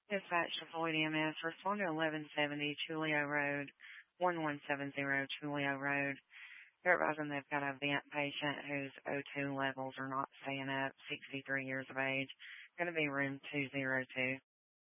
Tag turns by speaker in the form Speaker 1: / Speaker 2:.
Speaker 1: Dispatch to Floyd EMS. Respond to 1170 Chulio Road, 1170 Chulio Road. They're advising they've got a vent patient whose O2 levels are not staying up, 63 years of age. Going to be room 202.